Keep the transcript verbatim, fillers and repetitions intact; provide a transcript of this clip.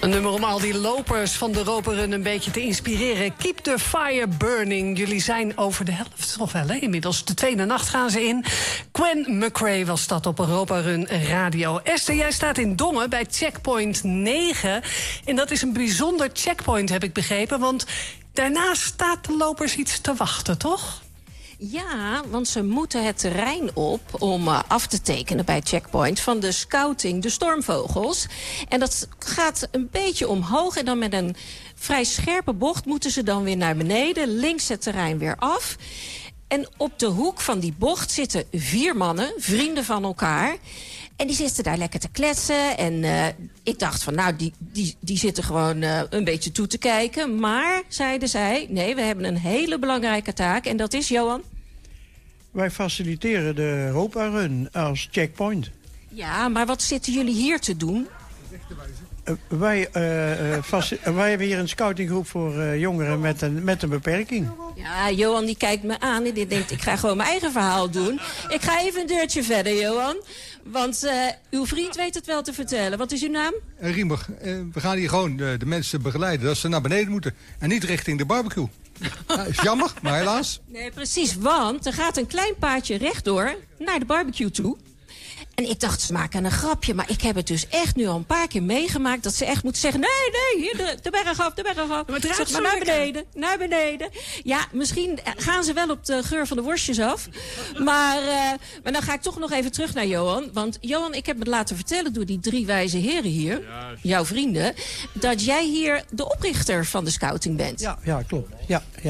Een nummer om al die lopers van de Roperun een beetje te inspireren. Keep the fire burning. Jullie zijn over de helft, toch wel, hè? Inmiddels de tweede nacht gaan ze in. Gwen McRae was dat op Roperun Radio. Esther, jij staat in Dongen bij checkpoint negen. En dat is een bijzonder checkpoint, heb ik begrepen. Want daarna staat de lopers iets te wachten, toch? Ja, want ze moeten het terrein op om uh, af te tekenen bij Checkpoint van de scouting, de Stormvogels. En dat gaat een beetje omhoog en dan met een vrij scherpe bocht moeten ze dan weer naar beneden, links het terrein weer af. En op de hoek van die bocht zitten vier mannen, vrienden van elkaar. En die zitten daar lekker te kletsen. En uh, ik dacht van, nou, die, die, die zitten gewoon uh, een beetje toe te kijken. Maar, zeiden zij, nee, we hebben een hele belangrijke taak. En dat is, Johan? Wij faciliteren de Roperun als checkpoint. Ja, maar wat zitten jullie hier te doen? Uh, wij, uh, uh, faci- uh, wij hebben hier een scoutinggroep voor uh, jongeren met een, met een beperking. Ja, Johan die kijkt me aan en die denkt, ik ga gewoon mijn eigen verhaal doen. Ik ga even een deurtje verder, Johan. Want uh, uw vriend weet het wel te vertellen. Wat is uw naam? Uh, Riemer, uh, we gaan hier gewoon uh, de mensen begeleiden dat ze naar beneden moeten. En niet richting de barbecue. Ja, is jammer, maar helaas. Nee, precies, want er gaat een klein paadje rechtdoor naar de barbecue toe. En ik dacht, ze maken een grapje. Maar ik heb het dus echt nu al een paar keer meegemaakt dat ze echt moeten zeggen, nee, nee, hier de, de berg af, de berg af. Maar, zeg maar naar beneden, naar beneden. Ja, misschien gaan ze wel op de geur van de worstjes af. Maar, uh, maar dan ga ik toch nog even terug naar Johan. Want Johan, ik heb me laten vertellen door die drie wijze heren hier, ja, jouw vrienden, dat jij hier de oprichter van de scouting bent. Ja, ja klopt. Ja, ja.